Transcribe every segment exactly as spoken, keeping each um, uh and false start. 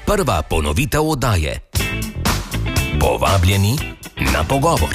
prva ponovitev oddaje. Povabljeni na pogovor.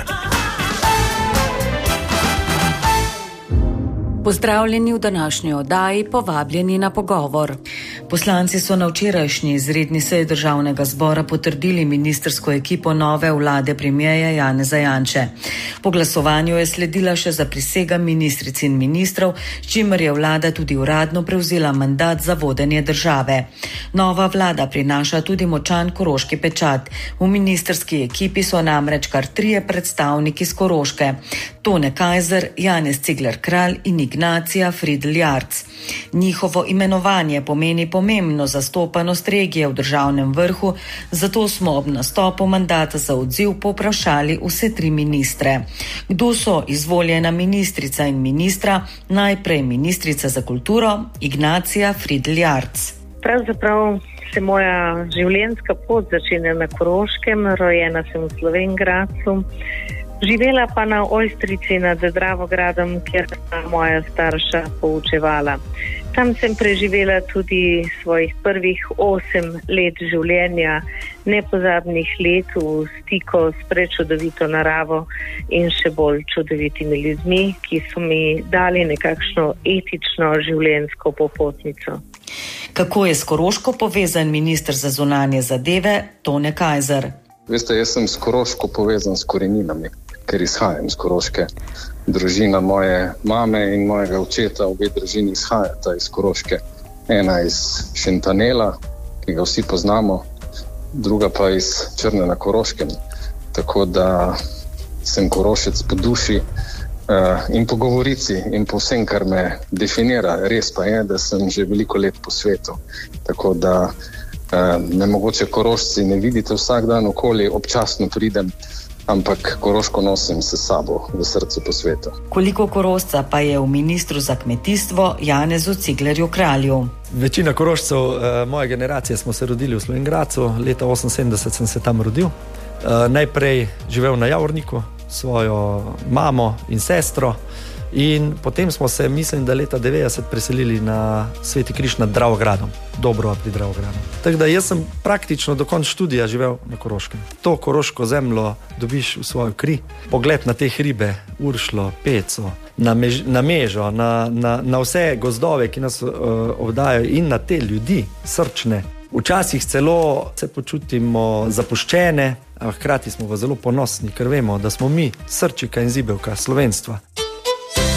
Pozdravljeni v današnji oddaji Povabljeni na pogovor. Poslanci so na včerajšnji izredni seji Državnega zbora potrdili ministrsko ekipo nove vlade premierja Janeza Janše. Po glasovanju je sledila še zaprisega ministric in ministrov, s čimer je vlada tudi uradno prevzela mandat za vodenje države. Nova vlada prinaša tudi močan koroški pečat. V ministrski ekipi so namreč kar trije predstavniki z Koroške: Tone Kajzer, Janez Cigler Kralj in Ignacija Fridl Jarc. Njihovo imenovanje pomeni pomembno zastopanost regije v državnem vrhu, zato smo ob nastopu mandata za odziv povprašali vse tri ministre. Kdo so izvoljena ministrica in ministra? Najprej ministrica za kulturo Ignacija Fridl Jarc. Pravzaprav se moja življenjska pot začenja na Koroškem, rojena sem v Slovenj Gradcu. Živela pa na Ojstrici nad Dravogradom, kjer sta moja starša poučevala. Tam sem preživela tudi svojih prvih osem let življenja, nepozabnih let v stiku s prečudovito naravo in še bolj čudovitimi ljudmi, ki so mi dali nekakšno etično življenjsko popotnico. Kako je s Koroško povezan minister za zunanje zadeve Tone Kajzer? Veste, jaz sem s Koroško povezan s koreninami, ker izhajam z Koroške. Družina moje mame in mojega očeta, obe družini izhajata iz Koroške. Ena iz Šentanela, ki ga vsi poznamo, druga pa iz Črne na Koroškem. Tako da sem Korošec po duši uh, in po govorici in po vsem, kar me definira. Res pa je, da sem že veliko let po svetu. Tako da uh, me mogoče Korošci ne vidite vsak dan okoli, občasno pridem, ampak Koroško nosim s sabo v srcu po svetu. Koliko Korošca pa je v ministru za kmetijstvo Janezu Ciglerju Kralju? Večina Korošcev eh, moje generacije smo se rodili v Slovenj Gradcu, leta oseminsedemdeset sem se tam rodil. Eh, najprej živel na Javorniku, svojo mamo in sestro, in potem smo se, mislim, da leta devetdeset preselili na Sveti Križ nad Dravogradom, Dobrova pri Dravogradu. Tako da jaz sem praktično do konca študija živel na Koroškem. To koroško zemljo dobiš v svojo kri. Pogled na te hribe, Uršlo, Peco, na, mež, na Mežo, na, na, na vse gozdove, ki nas uh, obdajajo, in na te ljudi, srčne. Včasih celo se počutimo zapuščene, a hkrati smo pa zelo ponosni, ker vemo, da smo mi srčika in zibelka slovenstva.